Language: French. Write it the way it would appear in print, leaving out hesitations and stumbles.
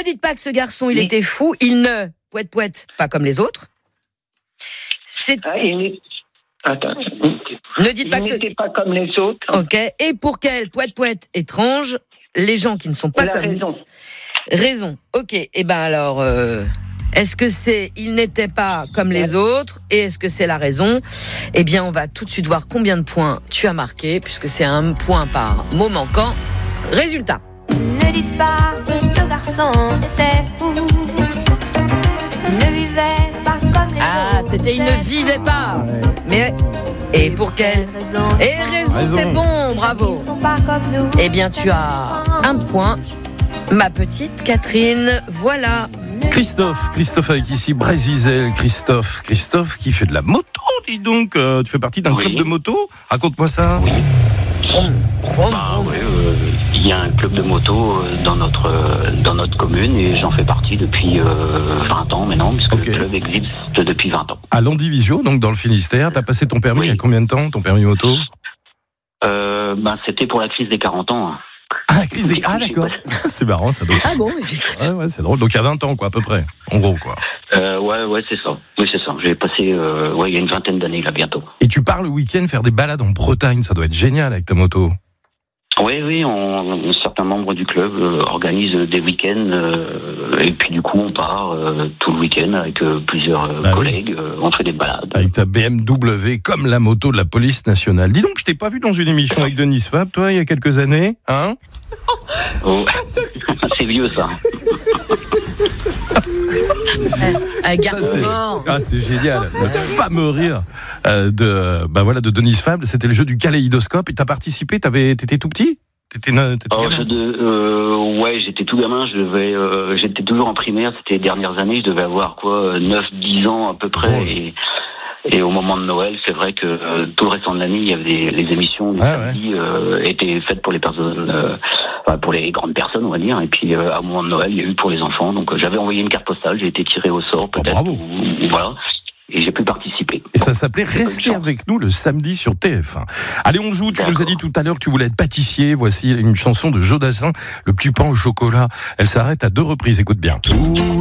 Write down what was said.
Ne dites pas que ce garçon, il était fou. Il ne poète pas comme les autres. Attends. Ne dites pas il que n'était pas comme les autres. Ok. Et pour quel poète étrange, les gens qui ne sont pas comme... Raison. Ok. Eh ben alors, est-ce que c'est il n'était pas comme les autres et est-ce que c'est la raison? Eh bien, on va tout de suite voir combien de points tu as marqué puisque c'est un point par mot manquant. Résultat. Ne dites pas que ce garçon était fou. Il ne vivait pas comme les autres. C'était il ne vivait pas. Mais et pour quelle raison? Et raison, c'est bon, bravo. Ils ne sont pas comme nous. Eh bien, tu as un point. Ma petite Catherine, voilà. Christophe avec ici Brézizel. Christophe qui fait de la moto, dis donc. Tu fais partie d'un club de moto? Raconte-moi ça. Oui. Il y a un club de moto dans notre commune et j'en fais partie depuis 20 ans maintenant, puisque le club existe depuis 20 ans. À Landivisio, donc dans le Finistère, t'as passé ton permis il y a combien de temps, ton permis moto? C'était pour la crise des 40 ans. Hein. Ah, la crise des... Ah, d'accord. C'est marrant, ça doit... Ah bon, ouais, c'est drôle. Donc il y a 20 ans, quoi, à peu près. En gros, quoi. Ouais, c'est ça. Oui, c'est ça. J'ai passé, il y a une vingtaine d'années, là, bientôt. Et tu pars le week-end faire des balades en Bretagne, ça doit être génial avec ta moto. Oui, certains membres du club organisent des week-ends et puis du coup on part tout le week-end avec plusieurs collègues, on fait des balades. Avec ta BMW comme la moto de la police nationale. Dis donc, je t'ai pas vu dans une émission avec Denis Fab, toi, il y a quelques années, hein? Oh, c'est vieux ça. Un garçon mort. C'est génial. Notre fameux rire de Denis Fab, c'était le jeu du kaléidoscope et t'as participé, t'étais tout petit? J'étais tout gamin, j'étais toujours en primaire, c'était les dernières années, je devais avoir 9-10 ans à peu près. Et au moment de Noël, c'est vrai que tout le restant de l'année, il y avait les émissions du samedi étaient faites pour les personnes, pour les grandes personnes, on va dire. Et puis, à un moment de Noël, il y a eu pour les enfants. Donc, j'avais envoyé une carte postale, j'ai été tiré au sort, peut-être. Bravo. Voilà. Et j'ai pu participer. Et ça s'appelait Restez avec nous le samedi sur TF1. Allez, on joue. Tu nous as dit tout à l'heure que tu voulais être pâtissier. Voici une chanson de Joe Dassin, Le petit pain au chocolat. Elle s'arrête à 2 reprises. Écoute bien.